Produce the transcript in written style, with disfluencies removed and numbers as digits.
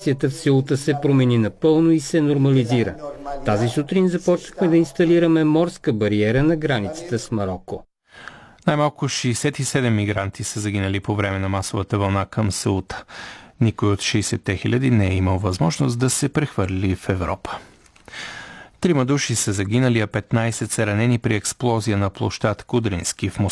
ситуацията в Сеута се промени напълно и се нормализира. Тази сутрин започнахме да инсталираме морска бариера на границата с Мароко. Най-малко 67 мигранти са загинали по време на масовата вълна към Сеута. Никой от 60 хиляди не е имал възможност да се прехвърли в Европа. 3 души са загинали, а 15 са ранени при експлозия на площад Кудрински в Москва.